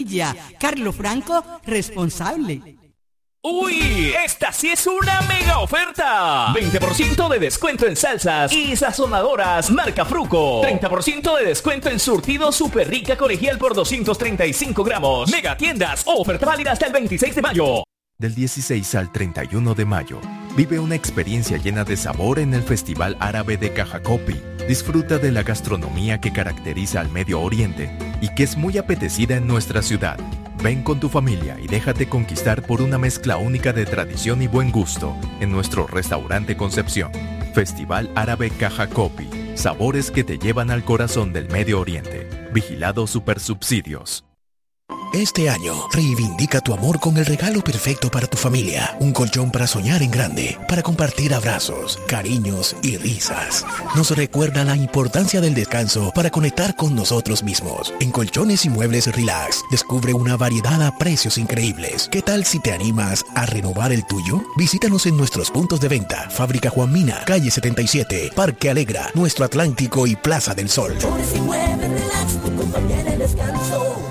Carlos Franco, responsable. ¡Uy! ¡Esta sí es una mega oferta! 20% de descuento en salsas y sazonadoras marca Fruco. 30% de descuento en surtido Super Rica Colegial por 235 gramos. Mega tiendas. Oferta válida hasta el 26 de mayo. Del 16 al 31 de mayo, vive una experiencia llena de sabor en el Festival Árabe de Cajacopi. Disfruta de la gastronomía que caracteriza al Medio Oriente y que es muy apetecida en nuestra ciudad. Ven con tu familia y déjate conquistar por una mezcla única de tradición y buen gusto en nuestro restaurante Concepción. Festival Árabe Cajacopi. Sabores que te llevan al corazón del Medio Oriente. Vigilado Supersubsidios. Este año, reivindica tu amor con el regalo perfecto para tu familia. Un colchón para soñar en grande, para compartir abrazos, cariños y risas. Nos recuerda la importancia del descanso para conectar con nosotros mismos. En Colchones y Muebles Relax, descubre una variedad a precios increíbles. ¿Qué tal si te animas a renovar el tuyo? Visítanos en nuestros puntos de venta. Fábrica Juan Mina, calle 77, Parque Alegra, Nuestro Atlántico y Plaza del Sol. Colchones y Muebles Relax, tu compañía de descanso.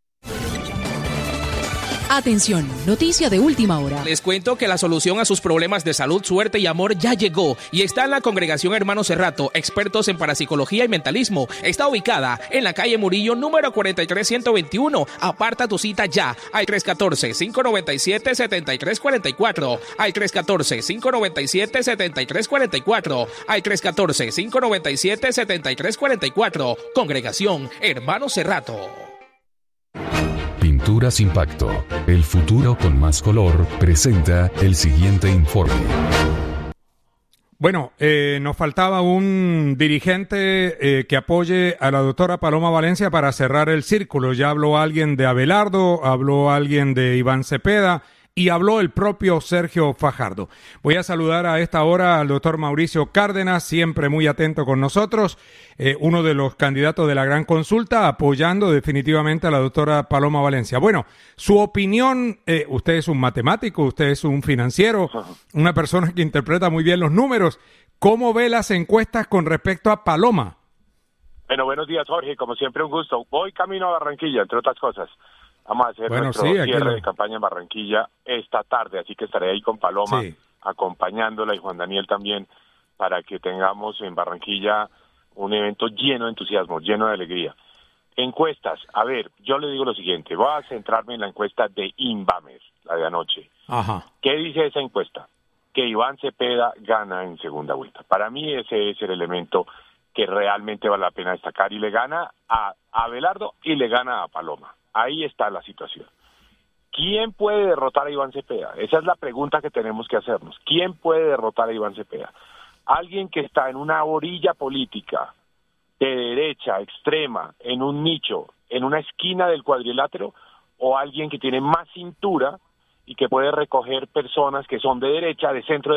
Atención, noticia de última hora. Les cuento que la solución a sus problemas de salud, suerte y amor ya llegó y está en la Congregación Hermano Cerrato, expertos en parapsicología y mentalismo. Está ubicada en la calle Murillo, número 43121. Aparta tu cita ya al 314-597-7344, al 314-597-7344, al 314-597-7344. Congregación Hermano Cerrato. Pinturas Impacto, el futuro con más color, presenta el siguiente informe. Bueno, nos faltaba un dirigente que apoye a la doctora Paloma Valencia para cerrar el círculo. Ya habló alguien de Abelardo, habló alguien de Iván Cepeda y habló el propio Sergio Fajardo. Voy a saludar a esta hora al doctor Mauricio Cárdenas, siempre muy atento con nosotros, uno de los candidatos de la gran consulta, apoyando definitivamente a la doctora Paloma Valencia. Bueno, su opinión, usted es un matemático, usted es un financiero, una persona que interpreta muy bien los números. ¿Cómo ve las encuestas con respecto a Paloma? Bueno, buenos días, Jorge, como siempre un gusto. Voy camino a Barranquilla, entre otras cosas. Vamos a hacer nuestro cierre de campaña en Barranquilla esta tarde, así que estaré ahí con Paloma, acompañándola, y Juan Daniel también, para que tengamos en Barranquilla un evento lleno de entusiasmo, lleno de alegría. Encuestas, a ver, yo le digo lo siguiente, voy a centrarme en la encuesta de Inbamer, la de anoche. Ajá. ¿Qué dice esa encuesta? Que Iván Cepeda gana en segunda vuelta. Para mí ese es el elemento que realmente vale la pena destacar, y le gana a Abelardo y le gana a Paloma. Ahí está la situación. ¿Quién puede derrotar a Iván Cepeda? Esa es la pregunta que tenemos que hacernos. ¿Quién puede derrotar a Iván Cepeda? ¿Alguien que está en una orilla política de derecha, extrema, en un nicho, en una esquina del cuadrilátero, o alguien que tiene más cintura y que puede recoger personas que son de derecha, de centro,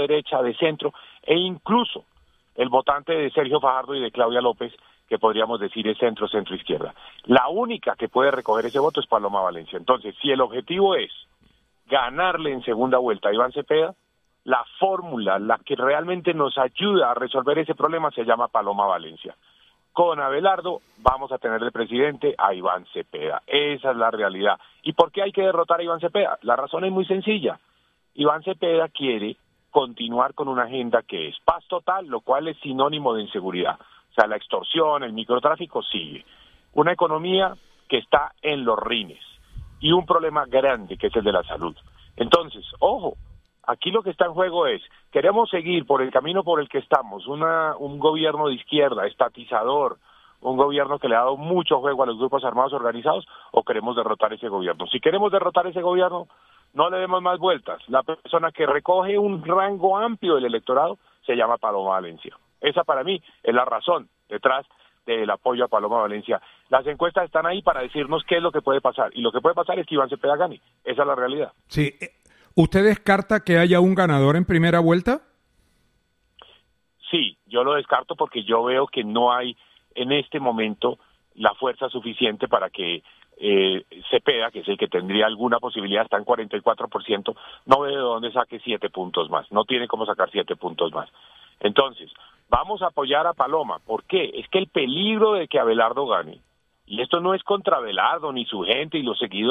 e incluso el votante de Sergio Fajardo y de Claudia López, que podríamos decir es centro-izquierda? La única que puede recoger ese voto es Paloma Valencia. Entonces, si el objetivo es ganarle en segunda vuelta a Iván Cepeda, la fórmula, la que realmente nos ayuda a resolver ese problema, se llama Paloma Valencia. Con Abelardo vamos a tener de presidente a Iván Cepeda. Esa es la realidad. ¿Y por qué hay que derrotar a Iván Cepeda? La razón es muy sencilla. Iván Cepeda quiere continuar con una agenda que es paz total, lo cual es sinónimo de inseguridad. O sea, la extorsión, el microtráfico sigue. Una economía que está en los rines y un problema grande que es el de la salud. Entonces, ojo, aquí lo que está en juego es, ¿queremos seguir por el camino por el que estamos? Un gobierno de izquierda, estatizador, un gobierno que le ha dado mucho juego a los grupos armados organizados, o queremos derrotar ese gobierno? Si queremos derrotar ese gobierno, no le demos más vueltas. La persona que recoge un rango amplio del electorado se llama Paloma Valencia. Esa para mí es la razón detrás del apoyo a Paloma Valencia. Las encuestas están ahí para decirnos qué es lo que puede pasar, y lo que puede pasar es que Iván Cepeda gane. Esa es la realidad. Sí. ¿Usted descarta que haya un ganador en primera vuelta? Sí, yo lo descarto porque yo veo que no hay en este momento la fuerza suficiente para que Cepeda, que es el que tendría alguna posibilidad, está en 44%, no veo de dónde saque 7 puntos más, no tiene cómo sacar 7 puntos más. Entonces, vamos a apoyar a Paloma. ¿Por qué? Es que el peligro de que Abelardo gane Y esto no es contra Abelardo, ni su gente y los seguidores